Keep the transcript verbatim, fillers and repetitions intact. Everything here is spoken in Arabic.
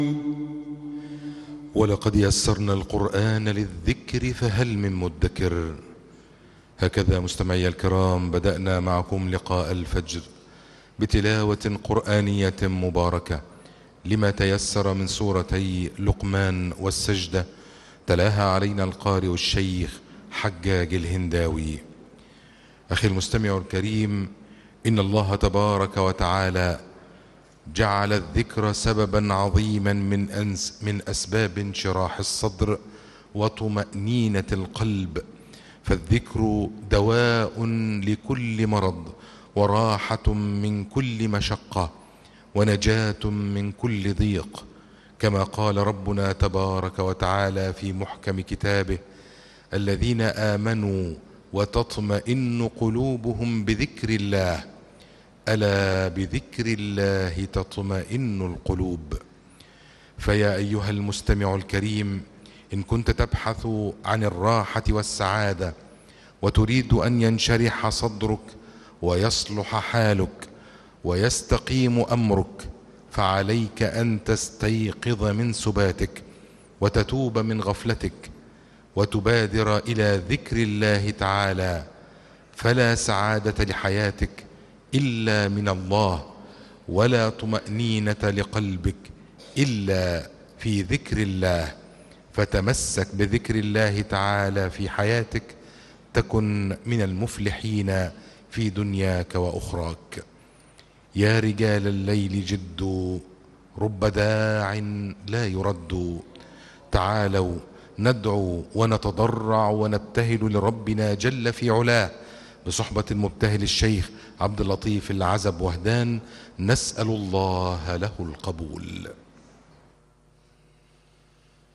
ولقد يسرنا القرآن للذكر فهل من مدكر. هكذا مستمعي الكرام بدأنا معكم لقاء الفجر بتلاوة قرآنية مباركة لما تيسر من سورتي لقمان والسجدة، تلاها علينا القارئ الشيخ حجاج الهنداوي. أخي المستمع الكريم، إن الله تبارك وتعالى جعل الذكر سببا عظيما من, أنس من أسباب انشراح الصدر وطمأنينة القلب، فالذكر دواء لكل مرض وراحة من كل مشقة ونجاة من كل ضيق، كما قال ربنا تبارك وتعالى في محكم كتابه: الذين آمنوا وتطمئن قلوبهم بذكر الله، ألا بذكر الله تطمئن القلوب. فيا أيها المستمع الكريم، إن كنت تبحث عن الراحة والسعادة وتريد أن ينشرح صدرك ويصلح حالك ويستقيم أمرك، فعليك أن تستيقظ من سباتك وتتوب من غفلتك وتبادر إلى ذكر الله تعالى، فلا سعادة لحياتك إلا من الله، ولا طمأنينة لقلبك إلا في ذكر الله. فتمسك بذكر الله تعالى في حياتك تكن من المفلحين في دنياك وأخراك. يا رجال الليل جدوا، رب داع لا يرد، تعالوا ندعو ونتضرع ونبتهل لربنا جل في علاه بصحبة المبتهل الشيخ عبد اللطيف العزب وهدان، نسأل الله له القبول.